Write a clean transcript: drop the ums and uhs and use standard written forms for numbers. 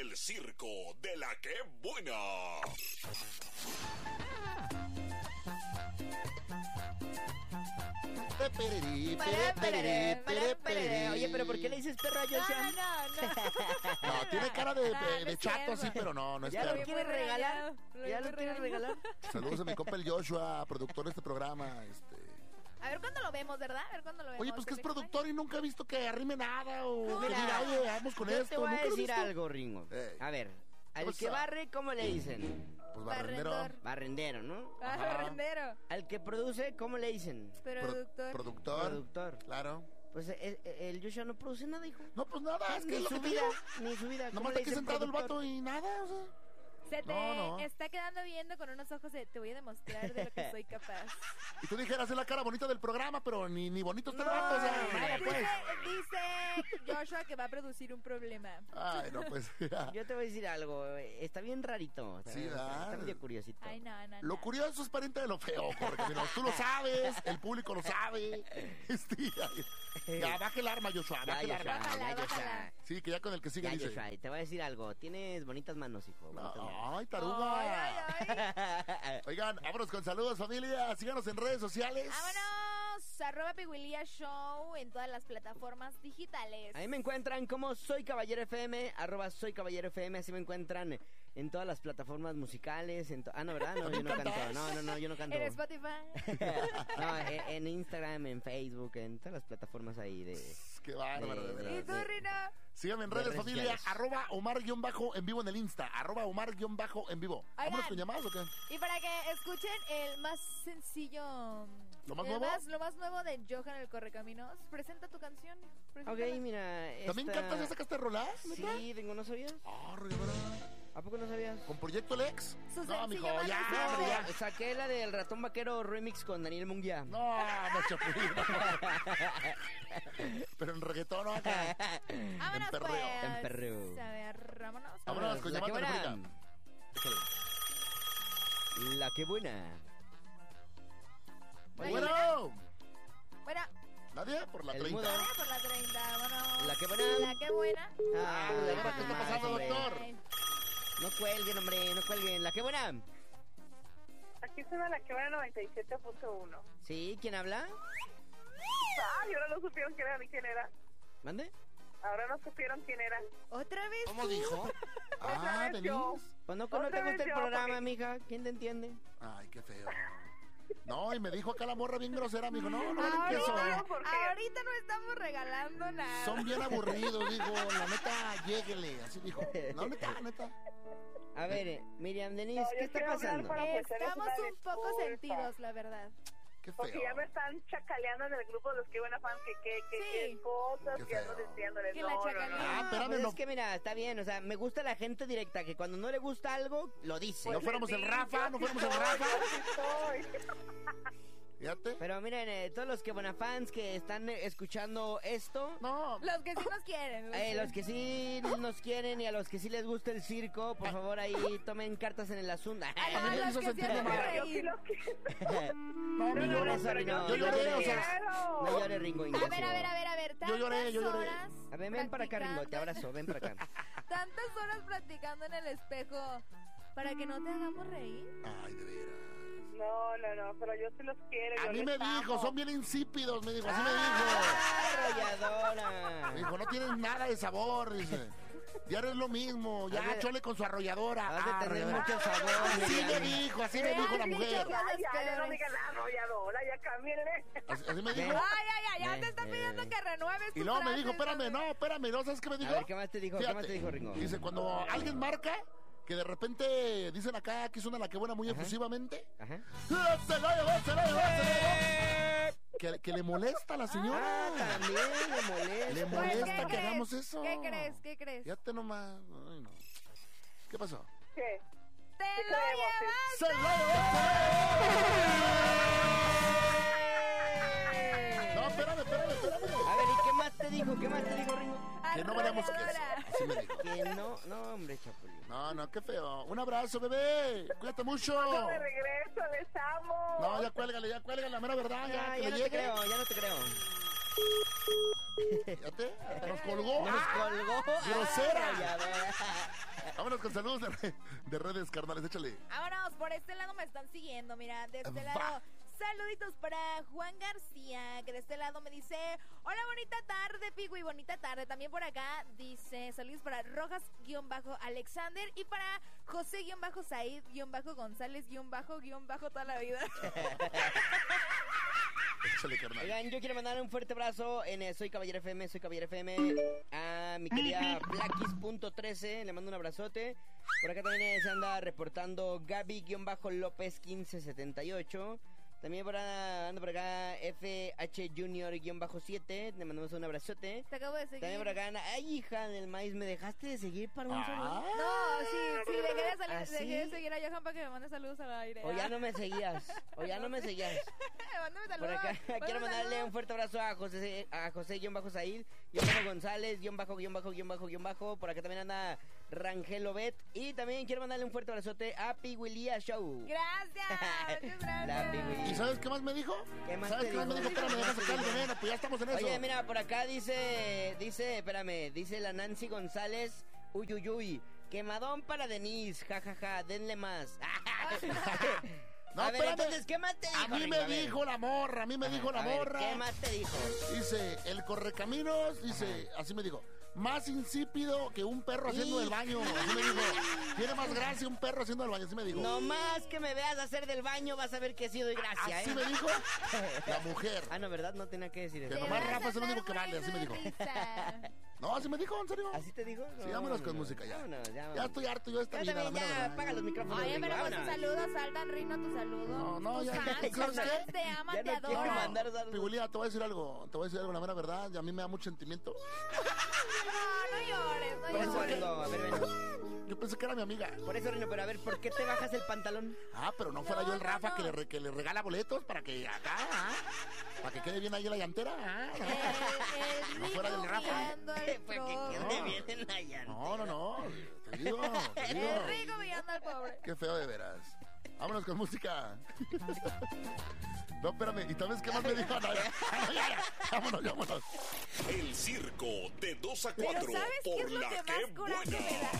el circo de la que buena. Oye, pero ¿por qué le dices perro a Joshua? No, tiene cara de chato, sí, pero no es ¿Ya perro. lo quieres regalar? ¿Ya lo quieres regalar? Saludos a mi compa el Joshua, productor de este programa. A ver cuándo lo vemos, ¿verdad? A ver cuándo lo vemos. Oye, pues que es productor y nunca he visto que arrime nada o que Mira, diga, oye, vamos con yo esto. te voy a Nunca lo he decir visto. algo, Ringo. A ver, al pasa? que barre, ¿cómo le dicen? Pues barrendero. Barrendero, ¿no? Barrendero. Al que produce, ¿cómo le dicen? Productor. Productor. Claro. Pues el Joshua no produce nada, hijo. No, pues nada, es que es Ni lo que su te vida, digo. ni su vida. ¿Cómo Nomás le está aquí dicen sentado el productor? vato y nada, o sea. Se te No. está quedando viendo con unos ojos de te voy a demostrar de lo que soy capaz. Y tú dijeras, es la cara bonita del programa, pero ni bonito está el vato, o sea, nada, pues. Dice Joshua que va a producir un problema. Ay, no, pues. Ya. Yo te voy a decir algo, está bien rarito. Sí, ¿verdad? Está medio curiosito. Ay, no. Lo curioso es pariente de lo feo, Correcamino. Tú lo sabes, el público lo sabe. Ya, baje el arma, Joshua, baje el arma. Bájala. Sí, que ya con el que sigue Ya, dice. Joshua, te voy a decir algo. Tienes bonitas manos, hijo. bonitas manos. Ay, taruga. Ay. Oigan, vámonos con saludos, familia. Síganos en redes sociales. Vámonos. @Piguilía Show en todas las plataformas digitales. Ahí me encuentran como Soy Caballero FM, @Soy Caballero FM, así me encuentran en todas las plataformas musicales. No, ¿verdad? No, yo no canto. No, yo no canto. En Spotify. No, en Instagram, en Facebook, en todas las plataformas ahí de... Qué bárbaro, de verdad. ¿Y tú, Rino? Síganme en De redes, redes familia. sociales. @Omar_en vivo en el Insta. @Omar_en vivo. ¿Vámonos con llamadas o qué? Y para que escuchen el más sencillo... ¿Lo más el nuevo? Lo más nuevo de Johan el Correcaminos. Presenta tu canción. Ok, Preséntala. mira... ¿También cantas? ¿Ya sacaste rolas? Sí, tengo, ¿no sabías? ¿A poco no sabías? ¿Con Proyecto Lex? Su No, mijo, sencillo más ya, reciente. hombre, ya. Saqué la del Ratón Vaquero remix con Daniel Munguía. No, Chapulín. Pero en reggaetón, no acá. Vámonos, En perreo. pues. En perreo. A ver, vámonos. Vámonos con La que llamada buena. telefónica. Déjale. La que buena. Bueno. Bueno, ¿Nadie? Por la El 30. mudo. por la 30, vámonos. La que buena. La que buena. Ah, ¿qué pues está más, pasando, hombre. doctor? No cuelguen, hombre, no cuelguen. La que buena. Aquí suena la que va a 97.1. Sí, ¿quién habla? Ay, ahora no supieron quién era. ¿Mande? Ahora no supieron quién era. ¿Otra vez ¿Cómo tú? dijo? Otra vez yo. Denise. Pues no te Otra gusta vez el yo, programa, porque- mija. ¿Quién te entiende? Ay, qué feo. No, y me dijo acá la morra bien grosera. Me dijo, no valen queso. Ahorita no estamos regalando nada. Son bien aburridos, dijo. La neta, lléguele. Así dijo. No, neta. A ver, Miriam Denise, No, ¿qué yo está quiero hablar pasando? para ofrecerles Estamos una un poco disculpa. sentidos, la verdad. Qué Porque feo. ya me están chacaleando en el grupo de los que van a fan que Sí. cosas Qué que ando feo. diciéndoles. Que la chacalean. Ah, espérame, Pues no. es que mira, está bien, o sea, me gusta la gente directa, que cuando no le gusta algo, lo dice. No fuéramos el Rafa, no fuéramos el Rafa. Fíjate. Pero miren, todos los que buenafans que están escuchando esto, No, Los que sí nos quieren. los que sí nos quieren y a los que sí les gusta el circo, por favor ahí tomen cartas en el asunto. A mí me los hizo que sí sentir hacen mal. Yo sí reír. los quiero. no, mi No amor. llores, Ringo, Yo lloré, o sea. quiero. No llores, Ringo. A Ignacio. ver. Yo lloré. tantas horas A ver, ven para acá, Ringo, te practicando- abrazo, ven para acá. Tantas horas practicando en el espejo para que no te hagamos reír. Ay, de veras. No, pero yo sí los quiero. A yo mí les me dijo, amo. son bien insípidos, me dijo, así me dijo. Arrolladora. Me dijo, no tienen nada de sabor, dice. Ya es lo mismo, Has ya de- chole con su arrolladora. has de tener Arrolladora. mucho sabor, Así me Miriam. dijo, así me dijo la mujer. Ya no digan la arrolladora, ya cámbienle. Así me dijo. Ya te está pidiendo que renueves tu Y luego me frase, dijo, espérame, ¿sabes? no, ¿sabes qué me dijo? A ver, ¿qué más te dijo? ¿Qué Fíjate, más te dijo, Ringo? Dice, cuando alguien marca, que de repente dicen acá que suena la que buena muy efusivamente. Ajá. Se la llevó. Que le molesta a la señora. También le molesta. Le Pues, molesta ¿qué que crees? hagamos eso. ¿Qué crees? Fíjate nomás. Ay, no. ¿Qué pasó? ¿Qué? ¡Te ¿Qué lo creemos? llevas! ¡Se la llevó! No, espérame. A ver, ¿y qué más te dijo? ¿Qué más te dijo, Ringo? Que no valemos queso. Arrolladora. Así me dijo. Que no, hombre, Chapulín. No, qué feo. Un abrazo, bebé. Cuídate mucho. Yo de regreso, les amo. No, ya cuélgale, la mera verdad. Ya, que ya le no te llegue. creo, ya no te creo. Fíjate, nos colgó. Nos colgó. ¡Grosera! Arrolladora. Vámonos con saludos de redes, carnales, échale. Vámonos, por este lado me están siguiendo, mira, de este Va. lado. Saluditos para Juan García, que de este lado me dice, hola, bonita tarde, Pigui, bonita tarde. También por acá dice, saludos para Rojas-Alexander y para José-Said-González-bajo toda la vida. Échale, carnal. Oigan, yo quiero mandar un fuerte abrazo en Soy Caballero FM, a mi querida Blackis.13, le mando un abrazote. Por acá también se anda reportando Gaby-Lopez1578. También anda por acá FH Junior-7, le mandamos un abrazote. Te acabo de seguir. También por acá anda, ay, hija del maíz, ¿me dejaste de seguir para un saludo? No, sí, dejé de, ¿Ah, sí? dejé de seguir a Johan para que me mande saludos al aire. O ya no me seguías, Mándame Por saludos. acá quiero mandarle saludos. un fuerte abrazo a José-Said, González, por acá también anda Rangel Obet, y también quiero mandarle un fuerte abrazote a Piguilía Show. Gracias, muchas gracias. La Pigui. ¿Y sabes qué más me dijo? ¿Qué más ¿Sabes te qué más me dijo? dijo? Espérame, deja sacar el veneno, pues ya estamos en eso. Oye, mira, por acá dice la Nancy González, uyuyuy, quemadón para Denise, jajaja, denle más. No, a ver, espérame. entonces, ¿qué más te dijo? A mí Ringo? me A ver. dijo la morra, ¿Qué más te dijo? Dice, el correcaminos, dice, así me dijo, más insípido que un perro haciendo el baño. Así me dijo, tiene más gracia un perro haciendo el baño, así me dijo. No más que me veas hacer del baño, vas a ver que sí doy gracia, Así ¿eh? me dijo la mujer. Ah, no, ¿verdad? No tenía que decir Que eso. Te nomás vas a Rafa es el andar único que vale, así me dijo. muriendo de risa. No, así me dijo, en serio. ¿Así te dijo? Sí, vámonos con música ya. Vámonos, Ya estoy harto yo de esta Yo vida, la también, mera ya, verdad. apaga los micrófonos. Oye, Ringo, pero pues vámonos. tus saludos, Saltan, Rino, tu saludo. No, tus ya, fans, ¿sabes tus qué? fans te aman, Ya te no quiero adoran. mandar saludos. Pigulía, te voy a decir algo, la mera verdad, y a mí me da mucho sentimiento. No llores, no Por eso, llores. Ringo, a ver, ven. Yo pensé que era mi amiga. Por eso, Rino, pero a ver, ¿por qué te bajas el pantalón? Ah, pero no fuera No, yo el no, Rafa no. que le regala boletos para que acá, para que quede bien ahí la llantera. El No Rico fuera del Rafa. guiando el Fue que pro. quede bien en la llanta. No, te digo. El Rico guiando al pobre. Qué feo de veras. Vámonos con música. No, espérame, ¿y sabes qué más me dijo? No, ya. Vámonos. El circo de 2 a Pero 4 ¿sabes qué por es lo la que que más coraje buena. me da?